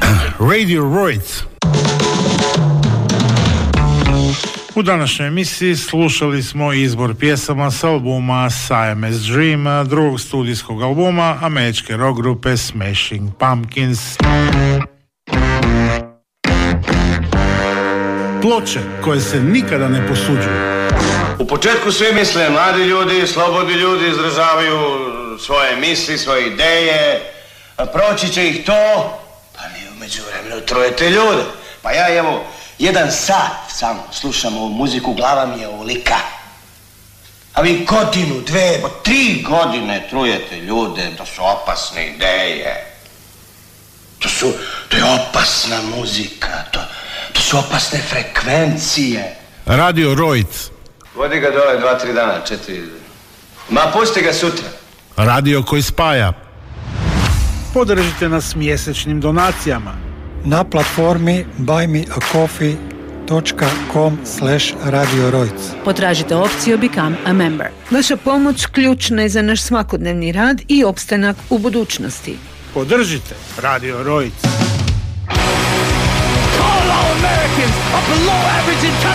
Radio Roids. U današnjoj emisiji slušali smo izbor pjesama s albuma Siamese Dream, drugog studijskog albuma američke rock grupe Smashing Pumpkins. Ploče koje se nikada ne posuđuju. U početku svi misle, mladi ljudi, slobodni ljudi izražavaju svoje misli, svoje ideje, a proći će ih to, pa mi u međuvremenu trujete ljude. Pa ja evo, 1 sat samo slušam ovu muziku, glava mi je ovolika. A vi 1, 2, 3 godine trujete ljude, to su opasne ideje. To je opasna muzika, to su opasne frekvencije. Radio Roids. Vodi ga dole 2-3 dana, 4. Ma pusti ga sutra. Radio koji spaja. Podržite nas mjesečnim donacijama na platformi buymeacoffee.com/radioroids. Potražite opciju Become a Member. Vaša pomoć ključna je za naš svakodnevni rad i opstanak u budućnosti. Podržite Radio Roids.